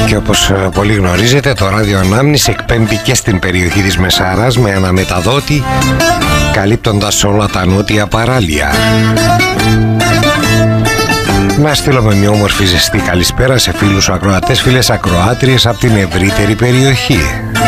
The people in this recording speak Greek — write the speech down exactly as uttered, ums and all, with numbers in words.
Και όπως πολύ γνωρίζετε, το ράδιο Ανάμνηση εκπέμπει και στην περιοχή της Μεσάρας με αναμεταδότη, καλύπτοντας όλα τα νότια παράλια. Να στείλουμε μια όμορφη ζεστή καλησπέρα σε φίλους ακροατές, φίλες ακροάτριες από την ευρύτερη περιοχή.